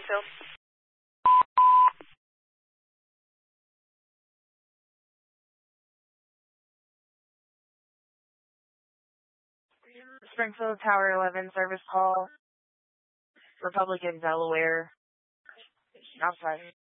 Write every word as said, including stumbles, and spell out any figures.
Springfield. Springfield Tower eleven service call. Republican, Delaware. Outside.